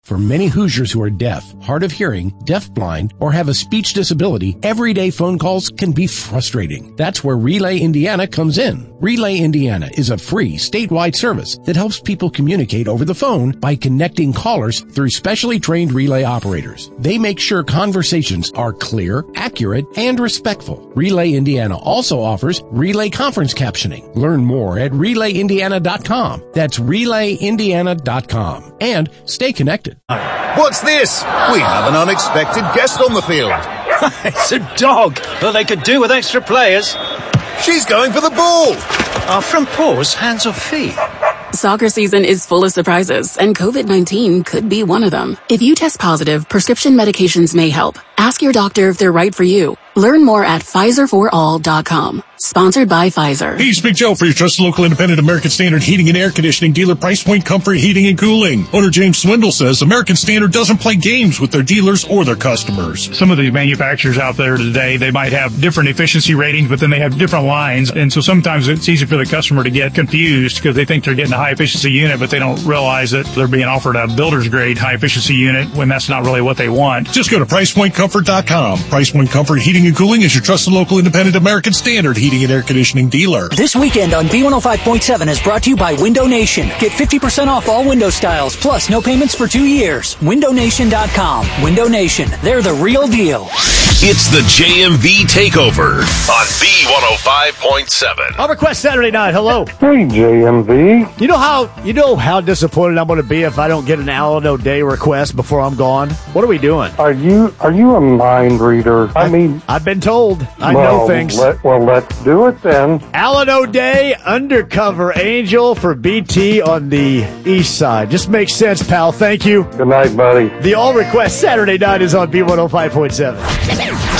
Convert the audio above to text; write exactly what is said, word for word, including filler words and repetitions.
For many Hoosiers who are deaf, hard of hearing, deafblind, or have a speech disability, everyday phone calls can be frustrating. That's where Relay Indiana comes in. Relay Indiana is a free statewide service that helps people communicate over the phone by connecting callers through specially trained relay operators. They make sure conversations are clear, accurate, and respectful. Relay Indiana also offers relay conference captioning. Learn more at relay indiana dot com. That's relay indiana dot com. And stay connected. What's this? We have an unexpected guest on the field. It's a dog. Well, they could do with extra players. She's going for the ball. Are front paws hands or feet? Soccer season is full of surprises, and COVID nineteen could be one of them. If you test positive, prescription medications may help. Ask your doctor if they're right for you. Learn more at Pfizer for all dot com. Sponsored by Pfizer. Hey, Big Joe for your trusted local independent American Standard heating and air conditioning dealer, Price Point Comfort Heating and Cooling. Owner James Swindle says American Standard doesn't play games with their dealers or their customers. Some of the manufacturers out there today, they might have different efficiency ratings, but then they have different lines. And so sometimes it's easy for the customer to get confused because they think they're getting a high efficiency unit, but they don't realize that they're being offered a builder's grade high efficiency unit when that's not really what they want. Just go to price point comfort dot com. Price Point Comfort Heating and Cooling is your trusted local independent American Standard heating and air conditioning dealer. This weekend on B one oh five point seven is brought to you by Window Nation. Get fifty percent off all window styles, plus no payments for two years. window nation dot com. Window Nation. They're the real deal. It's the J M V Takeover on B one oh five point seven. Our request Saturday night. Hello. Hey, J M V. You know how you know how disappointed I'm going to be if I don't get an Alamo Day request before I'm gone? What are we doing? Are you are you a mind reader? I, I mean, I've been told. I well, know things. Let, well, let's do it then. Alamo Day, Undercover Angel for B T on the east side. Just makes sense, pal. Thank you. Good night, buddy. The All Request Saturday night is on B one oh five point seven.